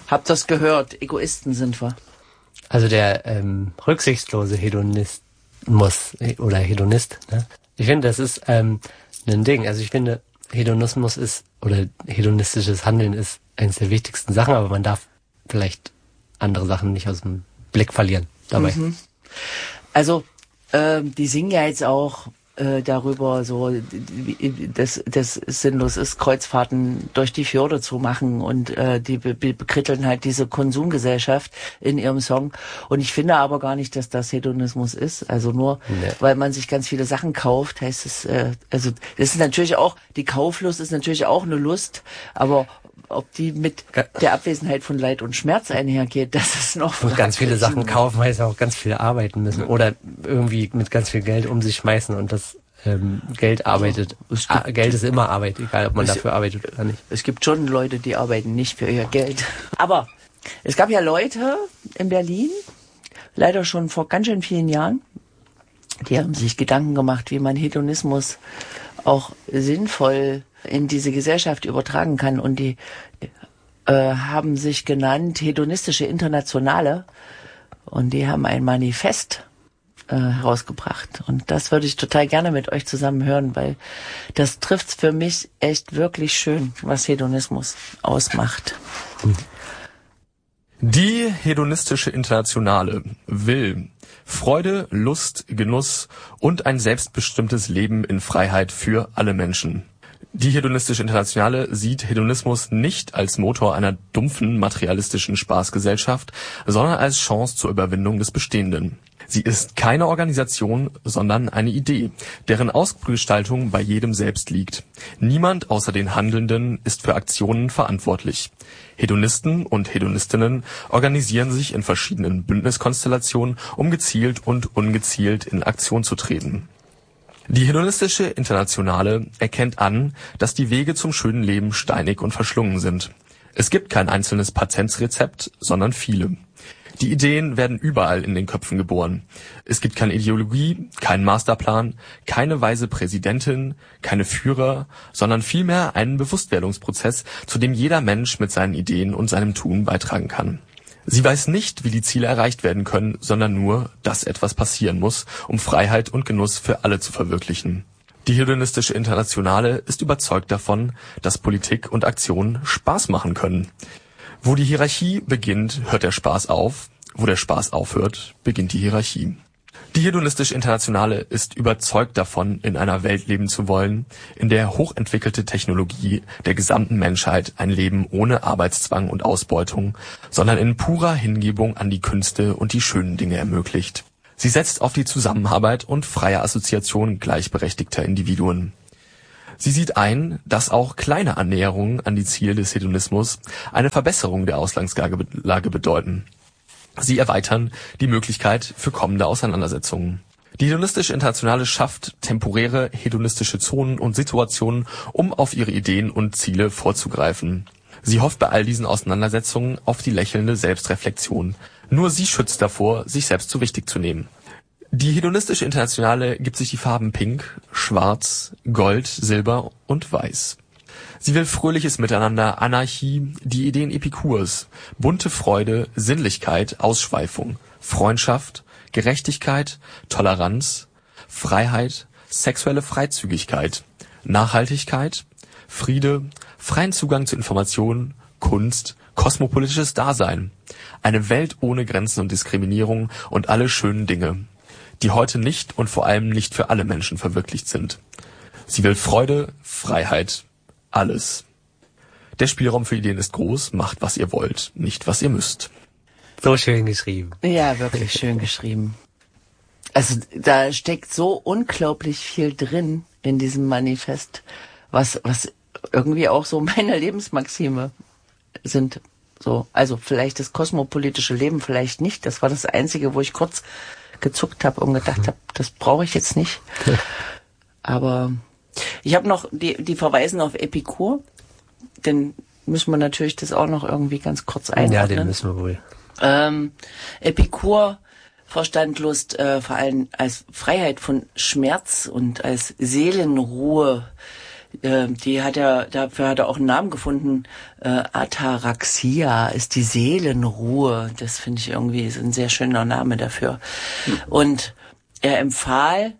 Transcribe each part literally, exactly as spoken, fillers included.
Habt ihr's gehört? Egoisten sind wir. Also der ähm, rücksichtslose Hedonismus oder Hedonist, ne? Ich finde, das ist ähm, ein Ding. Also ich finde, Hedonismus ist oder hedonistisches Handeln ist eines der wichtigsten Sachen, aber man darf vielleicht andere Sachen nicht aus dem Blick verlieren dabei. Mhm. Also äh, die singen ja jetzt auch äh, darüber, so dass das sinnlos ist, Kreuzfahrten durch die Fjorde zu machen, und äh, die be- be- bekritteln halt diese Konsumgesellschaft in ihrem Song. Und ich finde aber gar nicht, dass das Hedonismus ist. Also nur, nee. weil man sich ganz viele Sachen kauft, heißt es, äh, also das ist natürlich auch, die Kauflust ist natürlich auch eine Lust, aber ob die mit der Abwesenheit von Leid und Schmerz einhergeht, das ist noch und ganz viele Sachen kaufen, heißt auch ganz viel arbeiten müssen oder irgendwie mit ganz viel Geld um sich schmeißen, und das ähm, Geld arbeitet. Es gibt, ah, Geld ist immer Arbeit, egal ob man es, dafür arbeitet oder nicht. Es gibt schon Leute, die arbeiten nicht für ihr Geld. Aber es gab ja Leute in Berlin, leider schon vor ganz schön vielen Jahren, die haben sich Gedanken gemacht, wie man Hedonismus auch sinnvoll in diese Gesellschaft übertragen kann, und die äh, haben sich genannt Hedonistische Internationale, und die haben ein Manifest äh, herausgebracht, und das würde ich total gerne mit euch zusammen hören, weil das trifft's für mich echt wirklich schön, was Hedonismus ausmacht. Die Hedonistische Internationale will Freude, Lust, Genuss und ein selbstbestimmtes Leben in Freiheit für alle Menschen. Die Hedonistische Internationale sieht Hedonismus nicht als Motor einer dumpfen, materialistischen Spaßgesellschaft, sondern als Chance zur Überwindung des Bestehenden. Sie ist keine Organisation, sondern eine Idee, deren Ausgestaltung bei jedem selbst liegt. Niemand außer den Handelnden ist für Aktionen verantwortlich. Hedonisten und Hedonistinnen organisieren sich in verschiedenen Bündniskonstellationen, um gezielt und ungezielt in Aktion zu treten. Die Hedonistische Internationale erkennt an, dass die Wege zum schönen Leben steinig und verschlungen sind. Es gibt kein einzelnes Patentsrezept, sondern viele. Die Ideen werden überall in den Köpfen geboren. Es gibt keine Ideologie, keinen Masterplan, keine weise Präsidentin, keine Führer, sondern vielmehr einen Bewusstwerdungsprozess, zu dem jeder Mensch mit seinen Ideen und seinem Tun beitragen kann. Sie weiß nicht, wie die Ziele erreicht werden können, sondern nur, dass etwas passieren muss, um Freiheit und Genuss für alle zu verwirklichen. Die Hedonistische Internationale ist überzeugt davon, dass Politik und Aktion Spaß machen können. Wo die Hierarchie beginnt, hört der Spaß auf. Wo der Spaß aufhört, beginnt die Hierarchie. Die Hedonistische Internationale ist überzeugt davon, in einer Welt leben zu wollen, in der hochentwickelte Technologie der gesamten Menschheit ein Leben ohne Arbeitszwang und Ausbeutung, sondern in purer Hingebung an die Künste und die schönen Dinge ermöglicht. Sie setzt auf die Zusammenarbeit und freie Assoziation gleichberechtigter Individuen. Sie sieht ein, dass auch kleine Annäherungen an die Ziele des Hedonismus eine Verbesserung der Ausgangslage bedeuten. Sie erweitern die Möglichkeit für kommende Auseinandersetzungen. Die Hedonistische Internationale schafft temporäre hedonistische Zonen und Situationen, um auf ihre Ideen und Ziele vorzugreifen. Sie hofft bei all diesen Auseinandersetzungen auf die lächelnde Selbstreflexion. Nur sie schützt davor, sich selbst zu wichtig zu nehmen. Die Hedonistische Internationale gibt sich die Farben Pink, Schwarz, Gold, Silber und Weiß. Sie will fröhliches Miteinander, Anarchie, die Ideen Epikurs, bunte Freude, Sinnlichkeit, Ausschweifung, Freundschaft, Gerechtigkeit, Toleranz, Freiheit, sexuelle Freizügigkeit, Nachhaltigkeit, Friede, freien Zugang zu Informationen, Kunst, kosmopolitisches Dasein, eine Welt ohne Grenzen und Diskriminierung und alle schönen Dinge, die heute nicht und vor allem nicht für alle Menschen verwirklicht sind. Sie will Freude, Freiheit, alles. Der Spielraum für Ideen ist groß, macht, was ihr wollt, nicht, was ihr müsst. So schön geschrieben. Ja, wirklich schön geschrieben. Also da steckt so unglaublich viel drin in diesem Manifest, was was irgendwie auch so meine Lebensmaxime sind. So, also vielleicht das kosmopolitische Leben, vielleicht nicht. Das war das Einzige, wo ich kurz gezuckt habe und gedacht habe, das brauche ich jetzt nicht. Aber ich habe noch, die, die verweisen auf Epikur. Den müssen wir natürlich das auch noch irgendwie ganz kurz einordnen. Ja, den müssen wir wohl. Ähm, Epikur verstand Lust äh, vor allem als Freiheit von Schmerz und als Seelenruhe, äh, die hat er, dafür hat er auch einen Namen gefunden. Äh, Ataraxia ist die Seelenruhe. Das finde ich irgendwie ist ein sehr schöner Name dafür. Hm. Und er empfahl,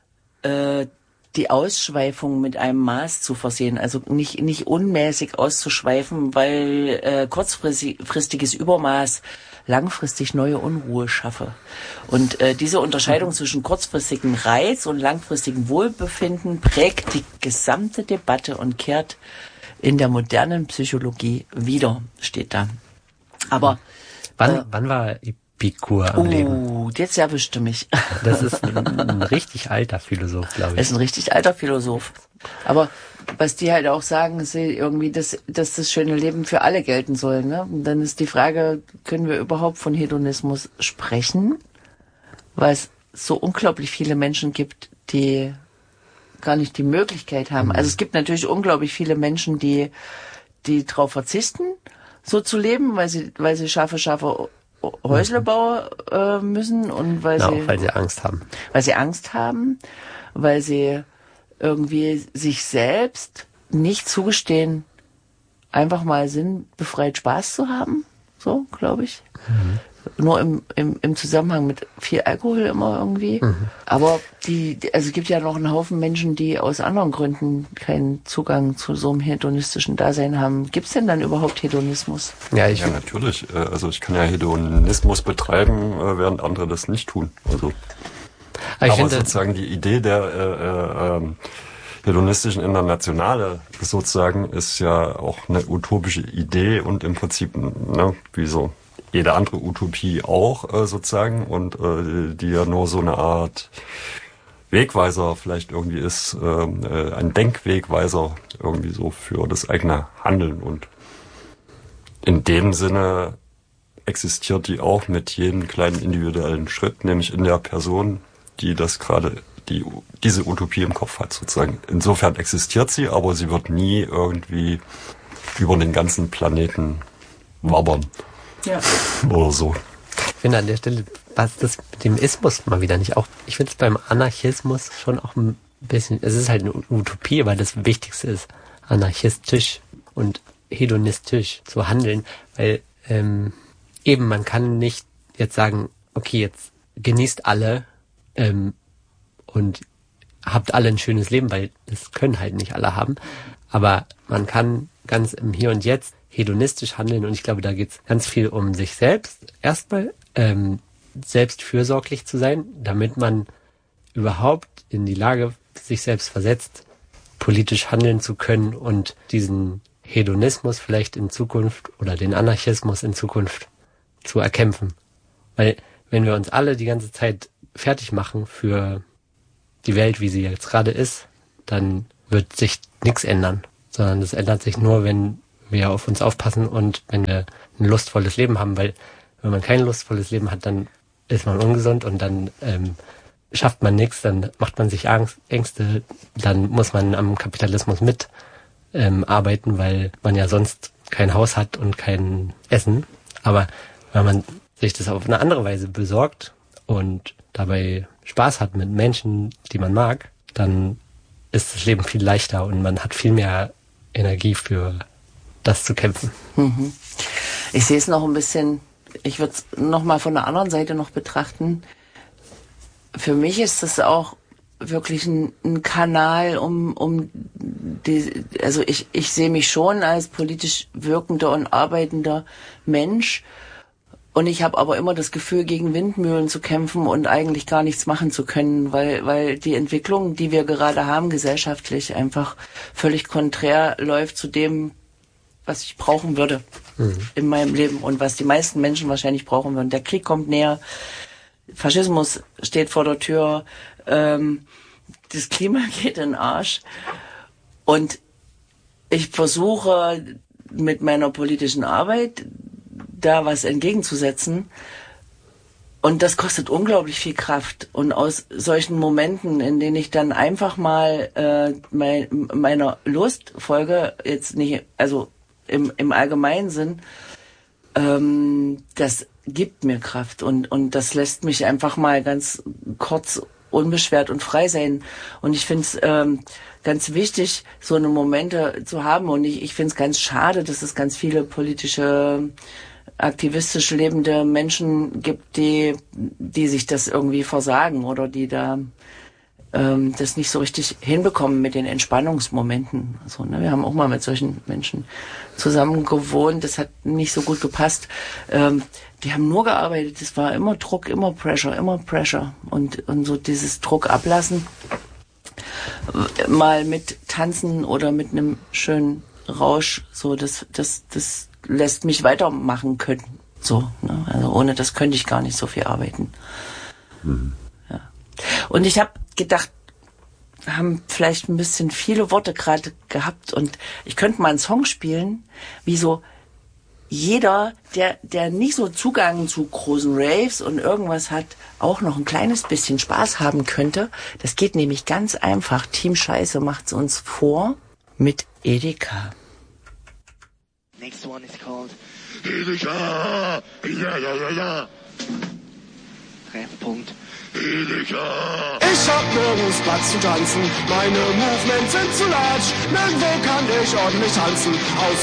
äh, die Ausschweifung mit einem Maß zu versehen, also nicht nicht unmäßig auszuschweifen, weil äh, kurzfristiges Übermaß langfristig neue Unruhe schaffe. Und äh, diese Unterscheidung zwischen kurzfristigem Reiz und langfristigem Wohlbefinden prägt die gesamte Debatte und kehrt in der modernen Psychologie wieder, steht da. Aber wann, äh, wann war Epikur am uh, Leben? Jetzt erwischte du mich. Das ist ein, ein richtig alter Philosoph, glaube ich. Das ist ein richtig alter Philosoph. Aber was die halt auch sagen, ist irgendwie, dass, dass das schöne Leben für alle gelten soll. Ne? Und dann ist die Frage, können wir überhaupt von Hedonismus sprechen? Weil es so unglaublich viele Menschen gibt, die gar nicht die Möglichkeit haben. Mhm. Also es gibt natürlich unglaublich viele Menschen, die, die darauf verzichten, so zu leben, weil sie, weil sie scharfe, scharfe Häusle bauen äh, müssen und weil ja, sie, auch weil sie Angst haben. Weil sie Angst haben, weil sie irgendwie sich selbst nicht zugestehen, einfach mal sinnbefreit Spaß zu haben, so, glaube ich. Mhm. Nur im, im, im Zusammenhang mit viel Alkohol immer irgendwie. Mhm. Aber die, also es gibt ja noch einen Haufen Menschen, die aus anderen Gründen keinen Zugang zu so einem hedonistischen Dasein haben. Gibt's denn dann überhaupt Hedonismus? Ja, ich ja, natürlich. Also ich kann ja Hedonismus betreiben, während andere das nicht tun. Also, aber, aber sozusagen die Idee der äh, äh, hedonistischen Internationale sozusagen ist ja auch eine utopische Idee und im Prinzip, ne, wie so jede andere Utopie auch äh, sozusagen und äh, die ja nur so eine Art Wegweiser vielleicht irgendwie ist, äh, ein Denkwegweiser irgendwie so für das eigene Handeln, und in dem Sinne existiert die auch mit jedem kleinen individuellen Schritt, nämlich in der Person, die das gerade, die diese Utopie im Kopf hat sozusagen. Insofern existiert sie, aber sie wird nie irgendwie über den ganzen Planeten wabern. Ja. Oder so. Ich finde an der Stelle, was das mit dem Ismus mal wieder nicht auch, ich finde es beim Anarchismus schon auch ein bisschen, es ist halt eine Utopie, weil das Wichtigste ist, anarchistisch und hedonistisch zu handeln, weil ähm, eben man kann nicht jetzt sagen, okay, jetzt genießt alle ähm, und habt alle ein schönes Leben, weil das können halt nicht alle haben, aber man kann ganz im Hier und Jetzt hedonistisch handeln, und ich glaube, da geht's ganz viel um sich selbst erstmal, ähm, selbst fürsorglich zu sein, damit man überhaupt in die Lage sich selbst versetzt, politisch handeln zu können und diesen Hedonismus vielleicht in Zukunft oder den Anarchismus in Zukunft zu erkämpfen. Weil wenn wir uns alle die ganze Zeit fertig machen für die Welt, wie sie jetzt gerade ist, dann wird sich nichts ändern, sondern es ändert sich nur, wenn wir auf uns aufpassen und wenn wir ein lustvolles Leben haben, weil wenn man kein lustvolles Leben hat, dann ist man ungesund und dann ähm, schafft man nichts, dann macht man sich Angst, Ängste, dann muss man am Kapitalismus mit ähm, arbeiten, weil man ja sonst kein Haus hat und kein Essen. Aber wenn man sich das auf eine andere Weise besorgt und dabei Spaß hat mit Menschen, die man mag, dann ist das Leben viel leichter und man hat viel mehr Energie für das zu kämpfen. Mhm. Ich sehe es noch ein bisschen, ich würde es noch mal von der anderen Seite noch betrachten. Für mich ist das auch wirklich ein, ein Kanal, um, um die, also ich, ich sehe mich schon als politisch wirkender und arbeitender Mensch. Und ich habe aber immer das Gefühl, gegen Windmühlen zu kämpfen und eigentlich gar nichts machen zu können, weil, weil die Entwicklung, die wir gerade haben, gesellschaftlich einfach völlig konträr läuft zu dem, was ich brauchen würde mhm. in meinem Leben und was die meisten Menschen wahrscheinlich brauchen würden. Der Krieg kommt näher, Faschismus steht vor der Tür, ähm, das Klima geht in den Arsch. Und ich versuche mit meiner politischen Arbeit da was entgegenzusetzen. Und das kostet unglaublich viel Kraft. Und aus solchen Momenten, in denen ich dann einfach mal äh, mein, meiner Lust folge, jetzt nicht, also im, im allgemeinen Sinn, ähm, das gibt mir Kraft und, und das lässt mich einfach mal ganz kurz unbeschwert und frei sein. Und ich finde es ähm, ganz wichtig, so eine Momente zu haben. Und ich, ich finde es ganz schade, dass es ganz viele politische, aktivistisch lebende Menschen gibt, die, die sich das irgendwie versagen oder die da ähm, das nicht so richtig hinbekommen mit den Entspannungsmomenten. So, ne? Wir haben auch mal mit solchen Menschen zusammen gewohnt. Das hat nicht so gut gepasst. Ähm, die haben nur gearbeitet. Es war immer Druck, immer Pressure, immer Pressure. Und, und so dieses Druck ablassen, mal mit tanzen oder mit einem schönen Rausch, so, das, das, das lässt mich weitermachen können. So, ne? Also ohne das könnte ich gar nicht so viel arbeiten. Mhm. Ja. Und ich habe gedacht, wir haben vielleicht ein bisschen viele Worte gerade gehabt und ich könnte mal einen Song spielen, wie so jeder, der, der nicht so Zugang zu großen Raves und irgendwas hat, auch noch ein kleines bisschen Spaß haben könnte. Das geht nämlich ganz einfach. Team Scheiße macht's uns vor mit Edeka. Next one is called Edeka. Ja, ja, ja, ja. Treffpunkt. Edeka. Ich hab nirgends Platz zu tanzen, meine Movements sind zu large, nirgendwo kann ich ordentlich tanzen, aus